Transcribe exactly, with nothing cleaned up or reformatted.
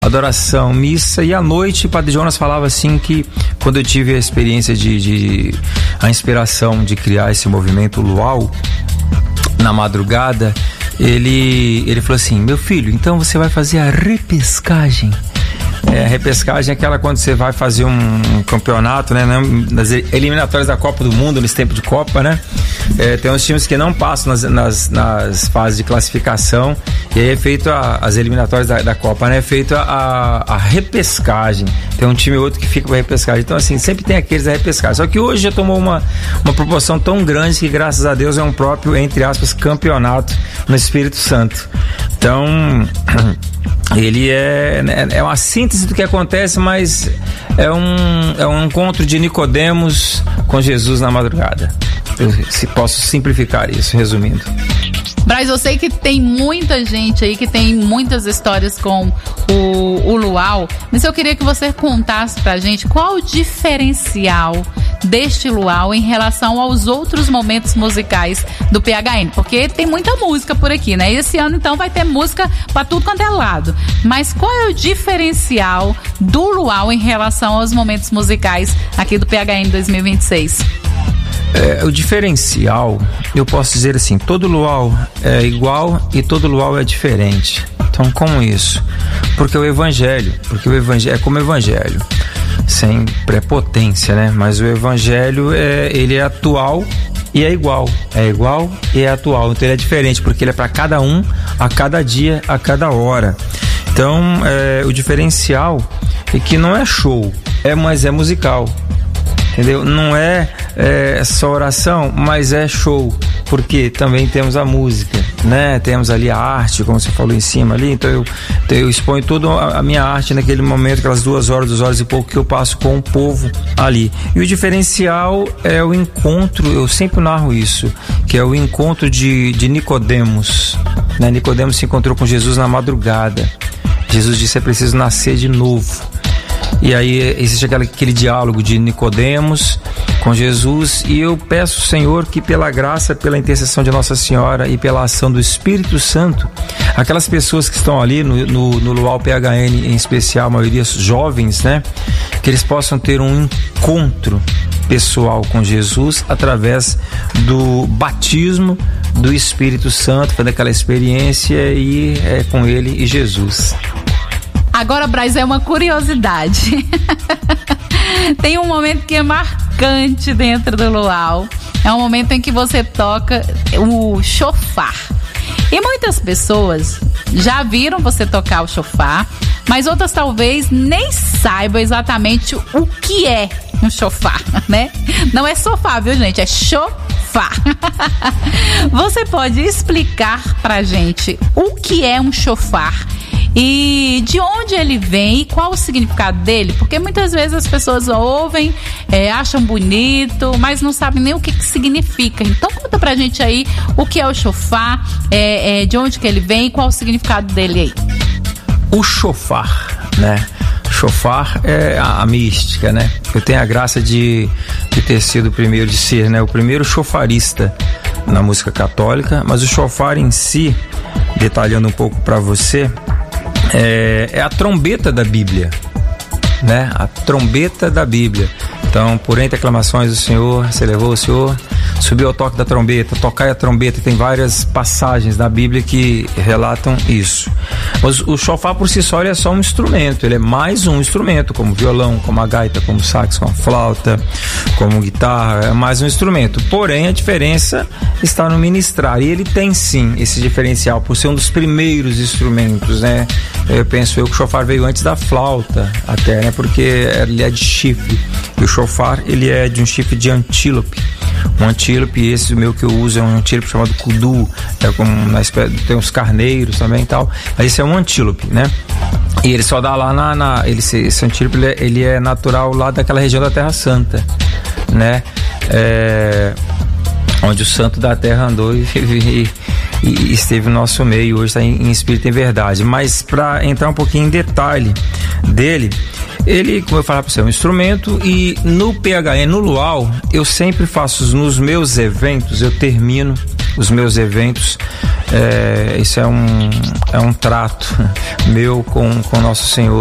adoração, missa, e à noite o Padre Jonas falava assim que quando eu tive a experiência de, de a inspiração de criar esse movimento luau na madrugada, ele, ele falou assim: meu filho, então você vai fazer a repescagem. É, a repescagem é aquela quando você vai fazer um, um campeonato, né, nas eliminatórias da Copa do Mundo, nesse tempo de Copa, né? É, tem uns times que não passam nas, nas, nas fases de classificação, e aí é feito a, as eliminatórias da, da Copa, né? É feito a, a repescagem. Tem um time ou outro que fica com a repescagem. Então, assim, sempre tem aqueles da repescagem. Só que hoje já tomou uma, uma proporção tão grande que, graças a Deus, é um próprio, entre aspas, campeonato no Espírito Santo. Então, ele é, é uma síntese do que acontece, mas é um, é um encontro de Nicodemos com Jesus na madrugada. Eu, se posso simplificar isso, resumindo. Braz, eu sei que tem muita gente aí que tem muitas histórias com o, o luau, mas eu queria que você contasse pra gente qual o diferencial deste luau em relação aos outros momentos musicais do P H N, porque tem muita música por aqui, né? Esse ano então vai ter música pra tudo quanto é lado, mas qual é o diferencial do luau em relação aos momentos musicais aqui do P H N dois mil e vinte e seis? É, o diferencial, eu posso dizer assim, todo luau é igual e todo luau é diferente. Então, como isso? Porque o evangelho, porque o evangelho é como o evangelho, sem prepotência, né? Mas o evangelho, é, ele é atual e é igual, é igual e é atual. Então ele é diferente, porque ele é para cada um, a cada dia, a cada hora. Então, é, o diferencial é que não é show, é, mas é musical. Entendeu? Não é, é só oração, mas é show, porque também temos a música, né? Temos ali a arte, como você falou em cima ali, então eu, eu exponho toda a minha arte naquele momento, aquelas duas horas, duas horas e pouco que eu passo com o povo ali. E o diferencial é o encontro, eu sempre narro isso, que é o encontro de, de Nicodemos, né? Nicodemos se encontrou com Jesus na madrugada. Jesus disse: é preciso nascer de novo. E aí existe aquele, aquele diálogo de Nicodemos com Jesus, e eu peço, Senhor, que pela graça, pela intercessão de Nossa Senhora e pela ação do Espírito Santo, aquelas pessoas que estão ali no, no, no Luau P H N, em especial, a maioria jovens, né, que eles possam ter um encontro pessoal com Jesus através do batismo do Espírito Santo, fazendo aquela experiência e é com Ele e Jesus. Agora, Braz, é uma curiosidade. Tem um momento que é marcante dentro do luau. É um momento em que você toca o chofar. E muitas pessoas já viram você tocar o chofar, mas outras talvez nem saibam exatamente o que é um chofar, né? Não é sofá, viu, gente? É chofar. Você pode explicar pra gente o que é um chofar e de onde ele vem e qual o significado dele? Porque muitas vezes as pessoas ouvem, é, acham bonito, mas não sabem nem o que, que significa. Então conta pra gente aí o que é o chofar, é, é, de onde que ele vem e qual o significado dele aí. O chofar, né? Chofar é a, a mística, né? Eu tenho a graça de, de ter sido o primeiro de ser, né? O primeiro chofarista na música católica, mas o chofar em si, detalhando um pouco pra você, É, é a trombeta da Bíblia, né? A trombeta da Bíblia. Então, por entre aclamações do Senhor, se elevou o Senhor, subiu ao toque da trombeta, tocai a trombeta. Tem várias passagens da Bíblia que relatam isso. Mas o chofar por si só ele é só um instrumento, ele é mais um instrumento, como violão, como a gaita, como sax, como a flauta, como guitarra, é mais um instrumento. Porém, a diferença está no ministrar, e ele tem sim esse diferencial por ser um dos primeiros instrumentos, né? Eu penso eu que o chofar veio antes da flauta até, né? Porque ele é de chifre, e o chofar ele é de um chifre de antílope. Um antílope, esse meu que eu uso é um antílope chamado kudu, é como na espécie, tem os carneiros também e tal, mas esse é um antílope, né? E ele só dá lá na, na ele, esse antílope ele é, ele é natural lá daquela região da Terra Santa, né? É, onde o santo da terra andou e, e, e esteve no nosso meio, hoje está em, em espírito e em verdade. Mas para entrar um pouquinho em detalhe dele, ele, como eu falava para você, é um instrumento, e no P H N, no luau, eu sempre faço, nos meus eventos, eu termino os meus eventos, é, isso é um, é um trato meu com, com Nosso Senhor.